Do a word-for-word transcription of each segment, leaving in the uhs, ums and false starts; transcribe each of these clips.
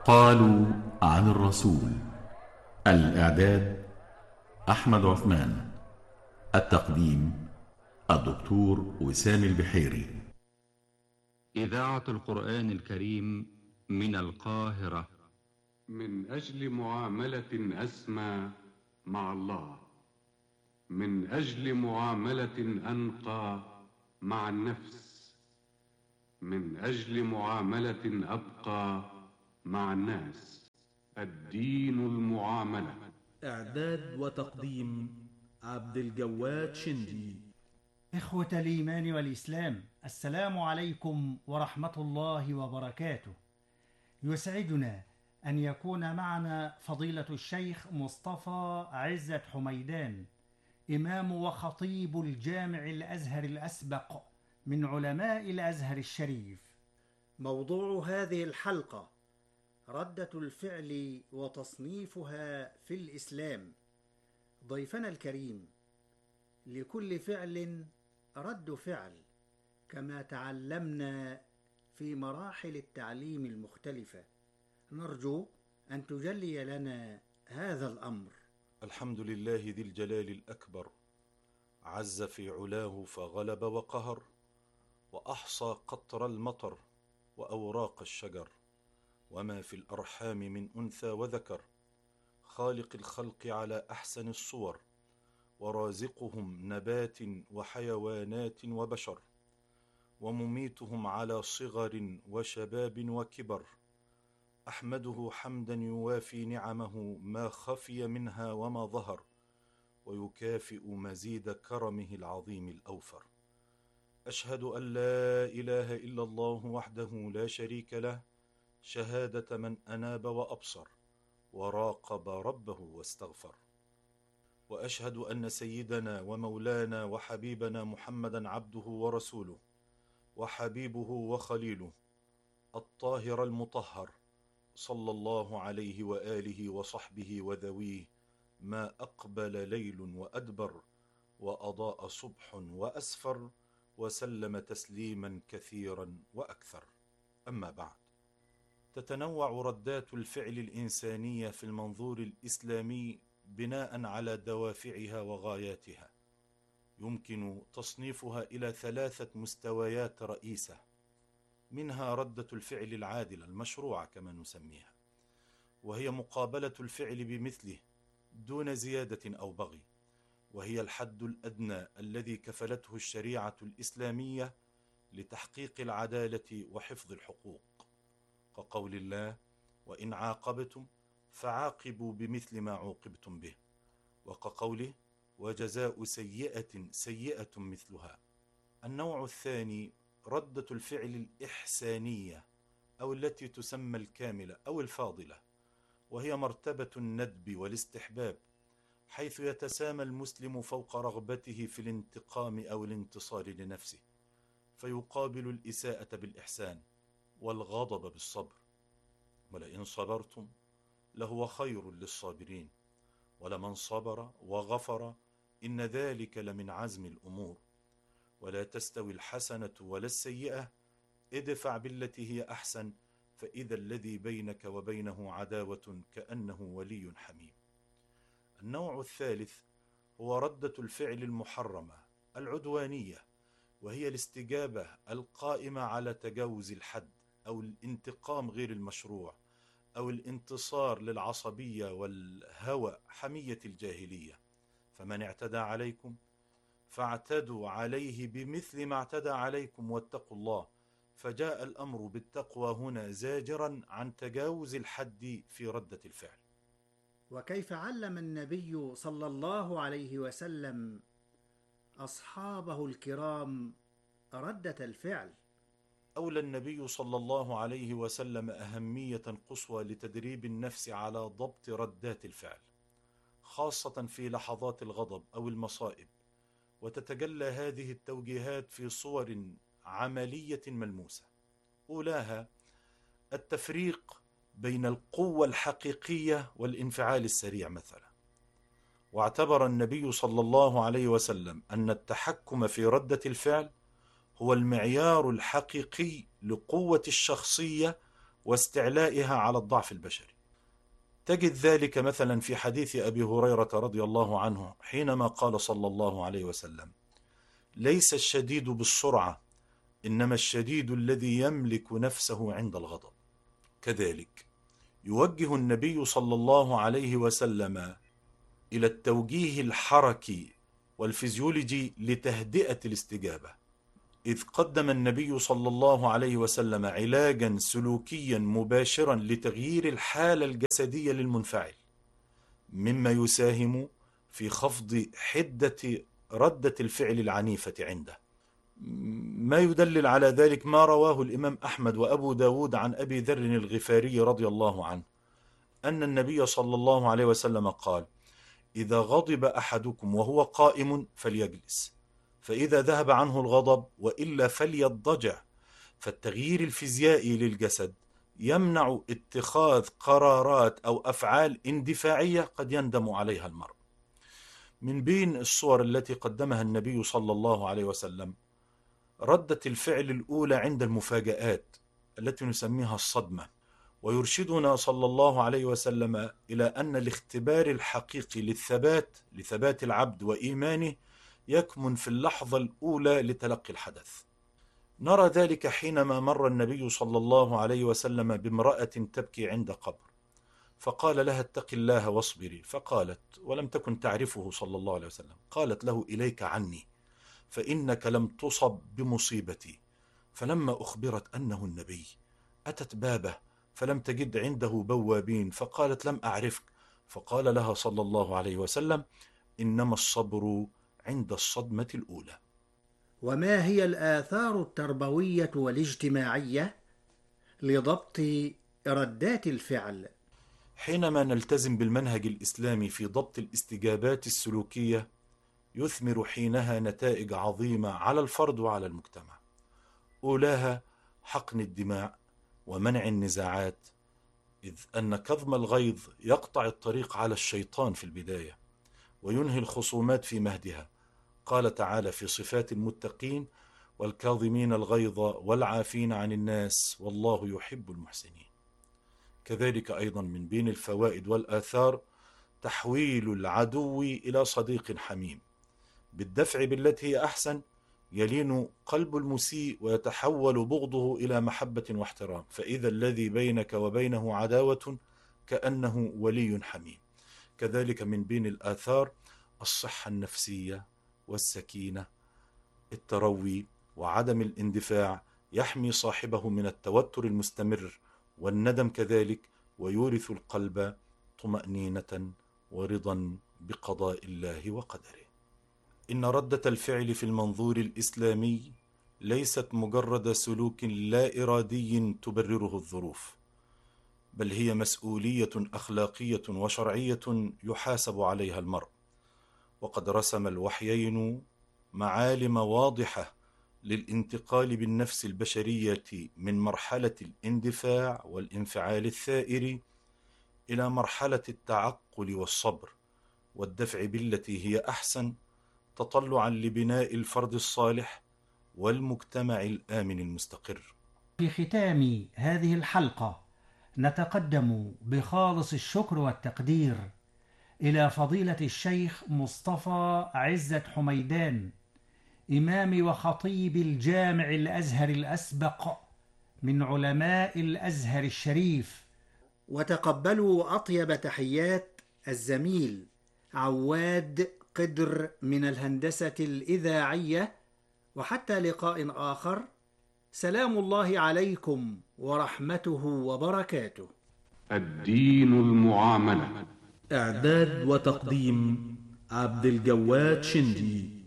قالوا عن الرسول. الإعداد أحمد عثمان. التقديم الدكتور وسام البحيري. إذاعة القرآن الكريم من القاهرة. من أجل معاملة أسمى مع الله، من أجل معاملة أنقى مع النفس، من أجل معاملة أبقى مع الناس. الدين المعاملة. إعداد وتقديم عبد الجواد شندي. إخوة الإيمان والإسلام، السلام عليكم ورحمة الله وبركاته. يسعدنا أن يكون معنا فضيلة الشيخ مصطفى عزت حميدان، إمام وخطيب الجامع الأزهر الأسبق من علماء الأزهر الشريف. موضوع هذه الحلقة ردة الفعل وتصنيفها في الإسلام. ضيفنا الكريم، لكل فعل رد فعل، كما تعلمنا في مراحل التعليم المختلفة. نرجو أن تجلي لنا هذا الأمر. الحمد لله ذي الجلال الأكبر، عز في علاه فغلب وقهر، وأحصى قطر المطر وأوراق الشجر، وما في الأرحام من أنثى وذكر، خالق الخلق على أحسن الصور، ورازقهم نبات وحيوانات وبشر، ومميتهم على صغر وشباب وكبر. أحمده حمدا يوافي نعمه ما خفي منها وما ظهر، ويكافئ مزيد كرمه العظيم الأوفر. أشهد أن لا إله إلا الله وحده لا شريك له، شهادة من أناب وأبصر وراقب ربه واستغفر. وأشهد أن سيدنا ومولانا وحبيبنا محمدا عبده ورسوله، وحبيبه وخليله الطاهر المطهر، صلى الله عليه وآله وصحبه وذويه، ما أقبل ليل وأدبر، وأضاء صبح وأسفر، وسلم تسليما كثيرا وأكثر. أما بعد، تتنوع ردات الفعل الإنسانية في المنظور الإسلامي بناء على دوافعها وغاياتها. يمكن تصنيفها إلى ثلاثة مستويات رئيسة، منها ردة الفعل العادلة المشروعة كما نسميها، وهي مقابلة الفعل بمثله دون زيادة أو بغي، وهي الحد الأدنى الذي كفلته الشريعة الإسلامية لتحقيق العدالة وحفظ الحقوق، كقول الله: وإن عاقبتم فعاقبوا بمثل ما عوقبتم به، وكقوله: وجزاء سيئة سيئة مثلها. النوع الثاني ردة الفعل الإحسانية، أو التي تسمى الكاملة أو الفاضلة، وهي مرتبة الندب والاستحباب، حيث يتسامى المسلم فوق رغبته في الانتقام أو الانتصار لنفسه، فيقابل الإساءة بالإحسان والغضب بالصبر. ولئن صبرتم لهو خير للصابرين، ولمن صبر وغفر إن ذلك لمن عزم الأمور. ولا تستوي الحسنة ولا السيئة، ادفع بالتي هي أحسن، فإذا الذي بينك وبينه عداوة كأنه ولي حميم. النوع الثالث هو ردة الفعل المحرمة العدوانية، وهي الاستجابة القائمة على تجاوز الحد أو الانتقام غير المشروع، أو الانتصار للعصبية والهوى حمية الجاهلية. فمن اعتدى عليكم فاعتدوا عليه بمثل ما اعتدى عليكم واتقوا الله. فجاء الأمر بالتقوى هنا زاجرا عن تجاوز الحد في ردة الفعل. وكيف علم النبي صلى الله عليه وسلم أصحابه الكرام ردة الفعل؟ أولى النبي صلى الله عليه وسلم أهمية قصوى لتدريب النفس على ضبط ردات الفعل، خاصة في لحظات الغضب أو المصائب. وتتجلى هذه التوجيهات في صور عملية ملموسة. أولاها التفريق بين القوة الحقيقية والانفعال السريع مثلا. واعتبر النبي صلى الله عليه وسلم أن التحكم في ردة الفعل هو المعيار الحقيقي لقوة الشخصية واستعلائها على الضعف البشري. تجد ذلك مثلا في حديث أبي هريرة رضي الله عنه حينما قال صلى الله عليه وسلم: ليس الشديد بالسرعة، إنما الشديد الذي يملك نفسه عند الغضب. كذلك يوجه النبي صلى الله عليه وسلم إلى التوجيه الحركي والفيزيولوجي لتهدئة الاستجابة، إذ قدم النبي صلى الله عليه وسلم علاجا سلوكيا مباشرا لتغيير الحالة الجسدية للمنفعل، مما يساهم في خفض حدة ردة الفعل العنيفة عنده. ما يدلل على ذلك ما رواه الإمام أحمد وأبو داود عن أبي ذر الغفاري رضي الله عنه أن النبي صلى الله عليه وسلم قال: إذا غضب أحدكم وهو قائم فليجلس، فإذا ذهب عنه الغضب وإلا فليضجع. فالتغيير الفيزيائي للجسد يمنع اتخاذ قرارات أو أفعال اندفاعية قد يندم عليها المرء. من بين الصور التي قدمها النبي صلى الله عليه وسلم ردة الفعل الأولى عند المفاجآت التي نسميها الصدمة، ويرشدنا صلى الله عليه وسلم إلى أن الاختبار الحقيقي للثبات لثبات العبد وإيمانه يكمن في اللحظة الأولى لتلقي الحدث. نرى ذلك حينما مر النبي صلى الله عليه وسلم بامرأة تبكي عند قبر، فقال لها: اتق الله واصبري. فقالت، ولم تكن تعرفه صلى الله عليه وسلم، قالت له: إليك عني، فإنك لم تصب بمصيبتي. فلما أخبرت أنه النبي أتت بابه فلم تجد عنده بوابين، فقالت: لم أعرفك. فقال لها صلى الله عليه وسلم: إنما الصبر عند الصدمة الأولى. وما هي الآثار التربوية والاجتماعية لضبط ردات الفعل؟ حينما نلتزم بالمنهج الإسلامي في ضبط الاستجابات السلوكية يثمر حينها نتائج عظيمة على الفرد وعلى المجتمع. أولاها حقن الدماء ومنع النزاعات، إذ أن كظم الغيظ يقطع الطريق على الشيطان في البداية وينهي الخصومات في مهدها. قال تعالى في صفات المتقين: والكاظمين الغيظ والعافين عن الناس والله يحب المحسنين. كذلك أيضا من بين الفوائد والآثار تحويل العدو إلى صديق حميم، بالدفع بالتي هي أحسن يلين قلب المسيء ويتحول بغضه إلى محبة واحترام، فإذا الذي بينك وبينه عداوة كأنه ولي حميم. كذلك من بين الآثار الصحة النفسية والسكينة، التروي وعدم الاندفاع يحمي صاحبه من التوتر المستمر والندم كذلك، ويورث القلب طمأنينة ورضا بقضاء الله وقدره. إن ردة الفعل في المنظور الإسلامي ليست مجرد سلوك لا إرادي تبرره الظروف، بل هي مسؤولية أخلاقية وشرعية يحاسب عليها المرء. وقد رسم الوحيين معالم واضحة للانتقال بالنفس البشرية من مرحلة الاندفاع والانفعال الثائر إلى مرحلة التعقل والصبر والدفع بالتي هي أحسن، تطلعا لبناء الفرد الصالح والمجتمع الآمن المستقر. في ختام هذه الحلقة نتقدم بخالص الشكر والتقدير إلى فضيلة الشيخ مصطفى عزت حميدان، إمام وخطيب الجامع الأزهر الأسبق من علماء الأزهر الشريف. وتقبلوا أطيب تحيات الزميل عواد قدر من الهندسة الإذاعية، وحتى لقاء آخر، سلام الله عليكم ورحمته وبركاته. الدين المعاملة. إعداد وتقديم عبد الجواد شندي.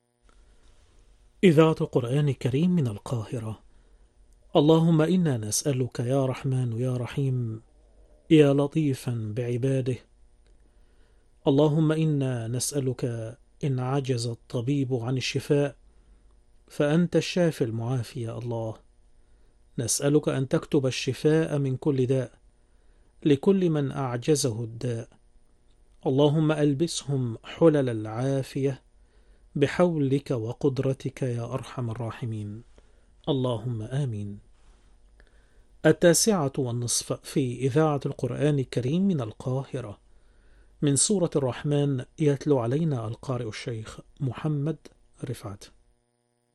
إذاعة القرآن الكريم من القاهرة. اللهم إنا نسألك يا رحمن يا رحيم يا لطيفا بعباده. اللهم إنا نسألك إن عجز الطبيب عن الشفاء فأنت الشافي المعافي يا الله. نسألك أن تكتب الشفاء من كل داء لكل من أعجزه الداء. اللهم ألبسهم حلل العافية بحولك وقدرتك يا أرحم الراحمين. اللهم آمين. التاسعة والنصف في إذاعة القرآن الكريم من القاهرة. من سورة الرحمن يتلو علينا القارئ الشيخ محمد رفعت.